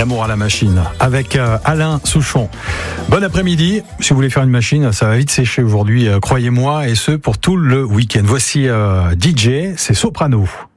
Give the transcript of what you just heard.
L'amour à la machine avec Alain Souchon. Bon après-midi. Si vous voulez faire une machine, ça va vite sécher aujourd'hui, croyez-moi, et ce pour tout le week-end. Voici DJ, c'est Soprano.